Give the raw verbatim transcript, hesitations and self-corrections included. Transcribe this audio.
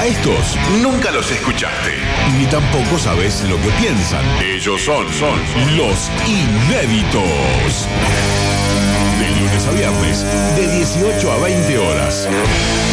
A estos nunca los escuchaste, ni tampoco sabes lo que piensan. Ellos son, son, son los inéditos. De lunes a viernes, de dieciocho a veinte horas.